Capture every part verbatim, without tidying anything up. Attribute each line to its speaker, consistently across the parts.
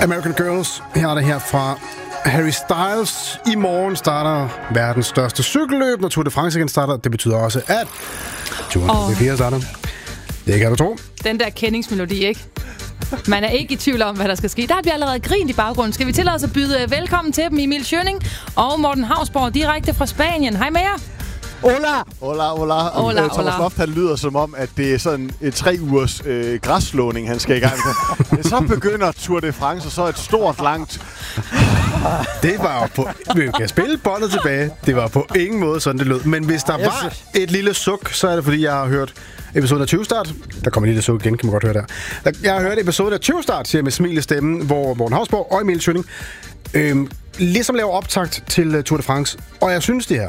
Speaker 1: American Girls. Her er det her fra Harry Styles. I morgen starter verdens største cykelløb, når Tour de France igen starter. Det betyder også, at Tour de France starter. Det kan du tro.
Speaker 2: Den der kendingsmelodi, ikke? Man er ikke i tvivl om, hvad der skal ske. Der bliver allerede grint i baggrunden. Skal vi tillade os at byde velkommen til dem, Emil Schønning og Morten Hausborg, direkte fra Spanien. Hej med jer.
Speaker 3: Hola!
Speaker 4: Hola, hola.
Speaker 2: Hola,
Speaker 4: Thomas
Speaker 2: hola.
Speaker 4: Loft, han lyder som om, at det er sådan et tre ugers øh, græsslåning, han skal i gang med. Så begynder Tour de France, og så et stort, langt...
Speaker 1: Det var jo på... Vi kan spille båndet tilbage. Det var på ingen måde sådan, det lød. Men hvis der var et lille suk, så er det, fordi jeg har hørt episoden af tyve start. Der kommer en lille suk igen, kan man godt høre der. Jeg har hørt episoden af tyve start, siger jeg med smil i stemmen, hvor Morten Hausborg og Emil Schønning øhm, ligesom laver optakt til Tour de France. Og jeg synes det her,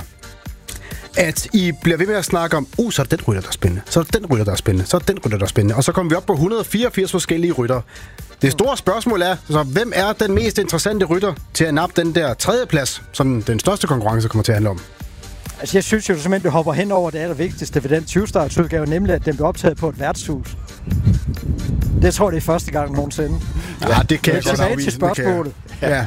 Speaker 1: at I bliver ved med at snakke om, uh, så er det den rytter, der er spændende. Så er det den rytter, der er spændende. Så er det den rytter, der er spændende. Og så kommer vi op på et hundrede og fireogfirs forskellige rytter. Det store spørgsmål er, så hvem er den mest interessante rytter til at nappe den der tredje plads, som den største konkurrence kommer til at handle om?
Speaker 3: Altså, jeg synes jo simpelthen, du hopper hen over det allervigtigste ved den tyve-startsudgave, nemlig at den blev optaget på et værtshus. Det tror jeg, det er første gang nogensinde.
Speaker 1: Ja, det kan jeg godt
Speaker 3: tilbage
Speaker 1: afvise.
Speaker 3: til spørgsmålet.
Speaker 1: Ja.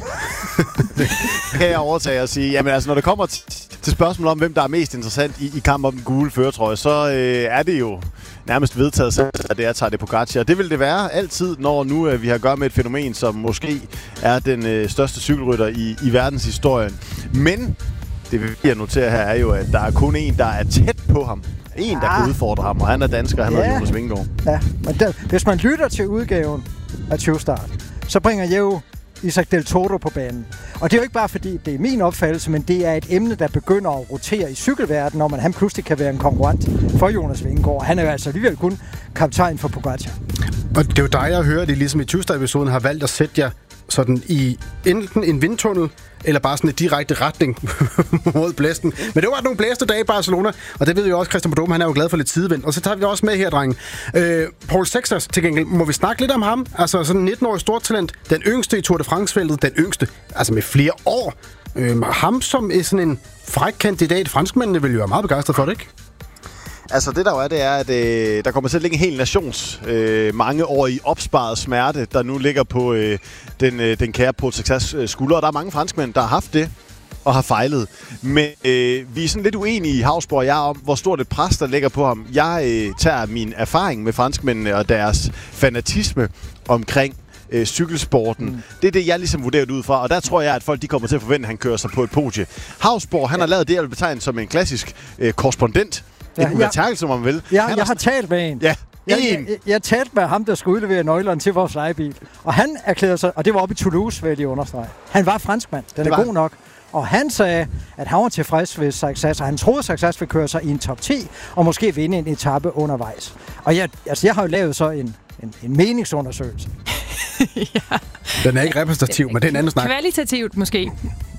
Speaker 4: Det kan jeg overtage og sige. Jamen altså, når det kommer t- til spørgsmålet om, hvem der er mest interessant i, i kampen om den gule førertrøje, så øh, er det jo nærmest vedtaget selv, at det er Tadej Pogačar. Det vil det være altid, når nu øh, vi har at gøre med et fænomen, som måske er den øh, største cykelrytter i, i verdenshistorien. Men det vi vil notere her er jo, at der er kun en, der er tæt på ham. En, der ah. kan udfordre ham, og han er dansker, han ja. er Jonas Vingegaard.
Speaker 3: Ja, men der, hvis man lytter til udgaven af tyve start, så bringer jeg jo Isaac Del Toro på banen. Og det er jo ikke bare fordi, det er min opfattelse, men det er et emne, der begynder at rotere i cykelverdenen, når man han pludselig kan være en konkurrent for Jonas Vingegaard. Han er jo altså alligevel kun kaptajn for Pogačar.
Speaker 1: Og det er jo dig, jeg hører, det ligesom i tyve start-episoden har valgt at sætte jer sådan i enten en vindtunnel, eller bare sådan en direkte retning mod blæsten. Men det var nogle blæste dage i Barcelona, og det ved vi også, Christian Prudhomme, han er jo glad for lidt sidevind. Og så tager vi også med her, drenge. Øh, Paul Sexers til gengæld, må vi snakke lidt om ham? Altså sådan en nitten-årig stortalent, den yngste i Tour de France-feltet, den yngste, altså med flere år. Øh, ham som er sådan en fræk kandidat, franskmændene vil jo være meget begejstret for det, ikke?
Speaker 4: Altså det der jo er, det er, at øh, der kommer til at ligge en hel nations øh, mange år i opsparet smerte, der nu ligger på øh, den, øh, den kære Paul Sexers øh, skulder. Og der er mange franskmænd, der har haft det og har fejlet. Men øh, vi er sådan lidt uenige i Hausborg og jeg om, hvor stort et pres, der ligger på ham. Jeg øh, tager min erfaring med franskmændene og deres fanatisme omkring øh, cykelsporten. Mm. Det er det, jeg ligesom vurderer ud fra. Og der tror jeg, at folk de kommer til at forvente, at han kører sig på et podie. Hausborg, han ja. har lavet det, jeg vil betegne som en klassisk øh, korrespondent.
Speaker 3: Ja,
Speaker 4: en uvertærkelse, som man vil.
Speaker 3: Ja,
Speaker 4: han
Speaker 3: jeg har talt med en.
Speaker 4: Ja,
Speaker 3: jeg, jeg, jeg, jeg talte med ham, der skulle udlevere nøglerne til vores lejebil. Og han erklærede sig, og det var oppe i Toulouse, vil jeg lige understrege. Han var franskmand. Den er god nok. Og han sagde, at han var tilfreds ved Saxas, og han troede, at Saxas ville køre sig i en top ti, og måske vinde en etape undervejs. Og jeg, altså, jeg har jo lavet så en, en, en meningsundersøgelse.
Speaker 2: Ja.
Speaker 1: Den er ikke repræsentativ, men det er en anden snak.
Speaker 2: Kvalitativt måske.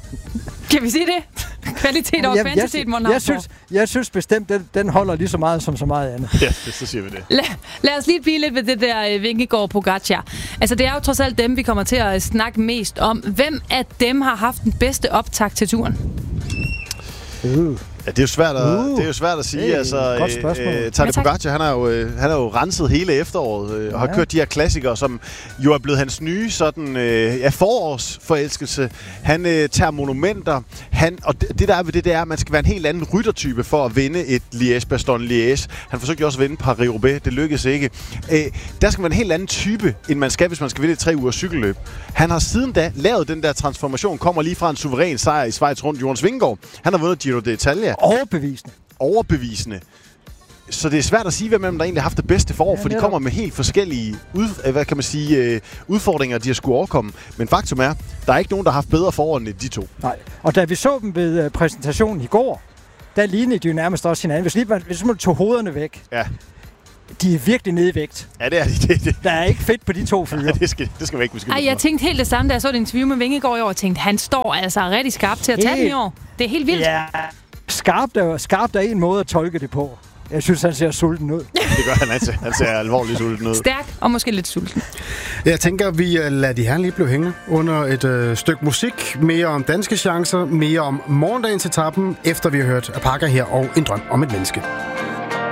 Speaker 2: Kan vi sige det? Kvalitet over kvantitet, Morten Hausborg.
Speaker 3: Jeg synes, jeg synes bestemt, den, den holder lige så meget som så meget andet.
Speaker 4: Ja, det, så siger vi det.
Speaker 2: Lad, lad os lige blive lidt ved det der uh, Vingegaard Pogačar. Altså, det er jo trods alt dem, vi kommer til at snakke mest om. Hvem af dem har haft den bedste optakt til turen?
Speaker 3: Uh.
Speaker 4: Ja, det er jo svært at,
Speaker 3: uh,
Speaker 4: det er jo svært at sige.
Speaker 3: Hey,
Speaker 4: altså,
Speaker 3: godt spørgsmål.
Speaker 4: øh, Tadej Pogačar, han har jo øh, han har jo renset hele efteråret øh, og har ja. kørt de her klassikere, som jo er blevet hans nye sådan øh, ja, forårsforelskelse. Han øh, tager monumenter. Han, og det, det der er ved det, det er, at man skal være en helt anden ryttertype for at vinde et Liège-Bastogne-Liège. Han forsøgte jo også at vinde Paris-Roubaix. Det lykkedes ikke. Øh, der skal man en helt anden type, end man skal, hvis man skal vinde et tre uger cykelløb. Han har siden da lavet den der transformation, kommer lige fra en suveræn sejr i Schweiz rundt. Jonas Vingegaard, han har vundet Giro d'Italia.
Speaker 3: Overbevisende.
Speaker 4: Overbevisende. Så det er svært at sige, hvem af dem, der egentlig har haft det bedste forår, ja, for de kommer med helt forskellige ud, hvad kan man sige, udfordringer, de har skulle overkomme. Men faktum er, der er ikke nogen, der har haft bedre forår end de to.
Speaker 3: Nej, og da vi så dem ved præsentationen i går, der lignede de jo nærmest også hinanden. Hvis, lige, hvis man tog hovederne væk,
Speaker 4: ja.
Speaker 3: de er virkelig nede i vægt.
Speaker 4: Ja, det er de. Det, det.
Speaker 3: Der er ikke fedt på de to fyre.
Speaker 4: Ja, det skal, det skal vi ikke beskylde.
Speaker 2: Ej, jeg tænkte helt det samme, da jeg så et interview med Vingegaard i år, og tænkte, han står altså rigtig skarpt til at tage den i år. Det er helt vildt.
Speaker 3: Ja, skarpt er, skarpt er en måde at tolke det på. Jeg synes, han ser sulten ud.
Speaker 4: Det gør han, han ser, han ser alvorligt sulten ud.
Speaker 2: Stærk og måske lidt sulten.
Speaker 1: Jeg tænker, vi lader de her lige blive hængende under et øh, stykke musik. Mere om danske chancer, mere om morgendagens etappen, efter vi har hørt Apaka her og En drøm om et menneske.